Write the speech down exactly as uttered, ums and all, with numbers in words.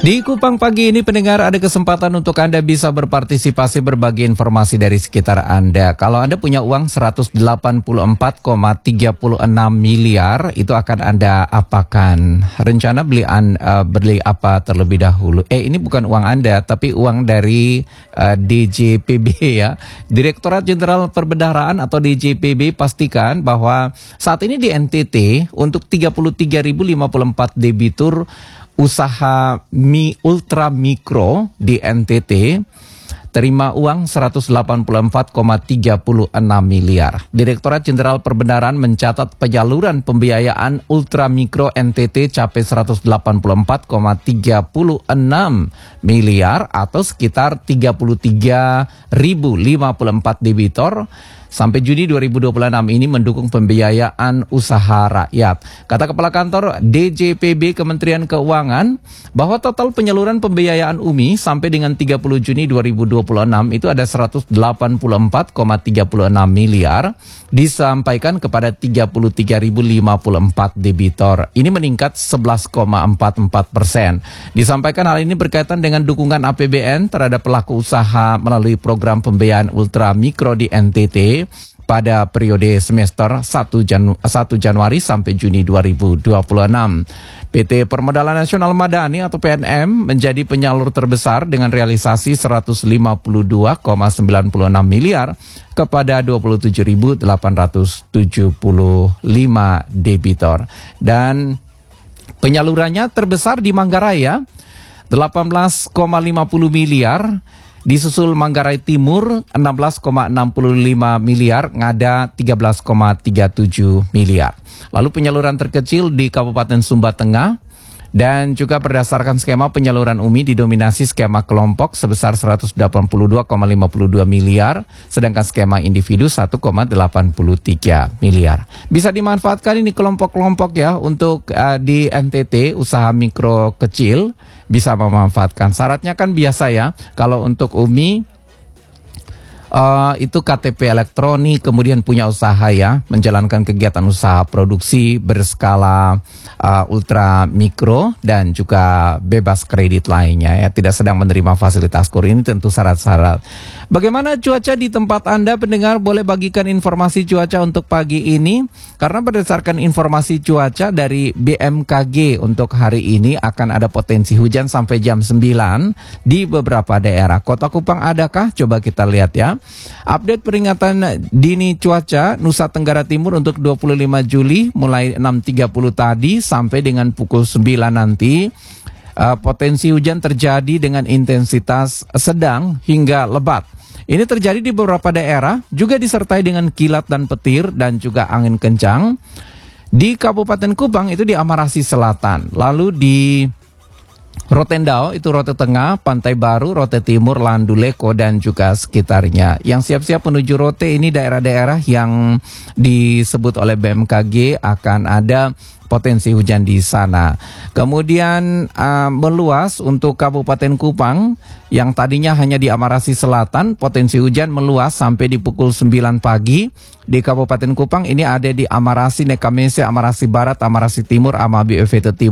Di Kupang pagi ini pendengar ada kesempatan untuk Anda bisa berpartisipasi berbagi informasi dari sekitar Anda. Kalau Anda punya uang seratus delapan puluh empat koma tiga enam miliar, itu akan Anda apakan? Rencana beli, an, uh, beli apa terlebih dahulu? Eh ini bukan uang Anda, tapi uang dari uh, D J P B ya. Direktorat Jenderal Perbendaharaan atau D J P B pastikan bahwa saat ini di N T T untuk tiga puluh tiga ribu lima puluh empat debitur usaha mi ultra mikro di N T T terima uang seratus delapan puluh empat koma tiga enam miliar. Direktorat Jenderal Perbendaharaan mencatat penyaluran pembiayaan ultra mikro N T T capai seratus delapan puluh empat koma tiga enam miliar atau sekitar tiga puluh tiga ribu lima puluh empat debitor. Sampai Juni dua ribu dua puluh enam ini mendukung pembiayaan usaha rakyat. Kata Kepala Kantor D J P B Kementerian Keuangan bahwa total penyaluran pembiayaan U M I sampai dengan tiga puluh Juni dua ribu dua puluh enam itu ada seratus delapan puluh empat koma tiga enam miliar disampaikan kepada tiga puluh tiga ribu lima puluh empat debitor. Ini meningkat sebelas koma empat empat persen. Disampaikan hal ini berkaitan dengan dukungan A P B N terhadap pelaku usaha melalui program pembiayaan ultra mikro di N T T pada periode semester satu Januari sampai Juni dua ribu dua puluh enam. P T Permodalan Nasional Madani atau P N M menjadi penyalur terbesar dengan realisasi seratus lima puluh dua koma sembilan enam miliar kepada dua puluh tujuh ribu delapan ratus tujuh puluh lima debitor. Dan penyalurannya terbesar di Manggarai ya, delapan belas koma lima puluh miliar. Disusul Manggarai Timur enam belas koma enam lima miliar, Ngada tiga belas koma tiga tujuh miliar. Lalu penyaluran terkecil di Kabupaten Sumba Tengah dan juga berdasarkan skema penyaluran U M I didominasi skema kelompok sebesar seratus delapan puluh dua koma lima dua miliar, sedangkan skema individu satu koma delapan tiga miliar. Bisa dimanfaatkan ini kelompok-kelompok ya untuk uh, di N T T usaha mikro kecil bisa memanfaatkan. Syaratnya kan biasa ya, kalau untuk U M I Uh, itu K T P elektronik, kemudian punya usaha ya, menjalankan kegiatan usaha produksi berskala uh, ultra mikro dan juga bebas kredit lainnya ya, tidak sedang menerima fasilitas kur. Ini tentu syarat-syarat. Bagaimana cuaca di tempat Anda pendengar? Boleh bagikan informasi cuaca untuk pagi ini, karena berdasarkan informasi cuaca dari B M K G untuk hari ini akan ada potensi hujan sampai jam sembilan di beberapa daerah. Kota Kupang adakah? Coba kita lihat ya. Update peringatan dini cuaca Nusa Tenggara Timur untuk dua puluh lima Juli mulai enam tiga puluh tadi sampai dengan pukul sembilan nanti. Uh, potensi hujan terjadi dengan intensitas sedang hingga lebat. Ini terjadi di beberapa daerah, juga disertai dengan kilat dan petir dan juga angin kencang. Di Kabupaten Kupang itu di Amarasi Selatan, lalu di Rotendao itu Rote Tengah, Pantai Baru, Rote Timur, Landuleko dan juga sekitarnya. Yang siap-siap menuju Rote ini daerah-daerah yang disebut oleh B M K G akan ada potensi hujan di sana. Kemudian uh, meluas untuk Kabupaten Kupang yang tadinya hanya di Amarasi Selatan, potensi hujan meluas sampai di pukul sembilan pagi. Di Kabupaten Kupang ini ada di Amarasi, Nekamese, Amarasi Barat, Amarasi Timur, Amabi, Evete Timur.